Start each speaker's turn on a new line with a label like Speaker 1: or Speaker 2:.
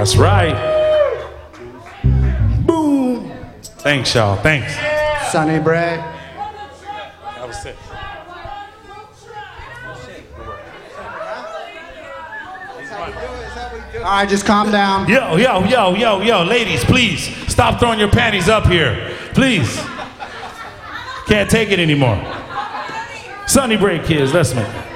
Speaker 1: That's right. Boom. Thanks, y'all. Thanks.
Speaker 2: Sonny Bray.
Speaker 1: That was sick.
Speaker 2: All right, just calm down.
Speaker 1: Yo, ladies, please stop throwing your panties up here. Please. Can't take it anymore. Sonny Bray kids, let's make it.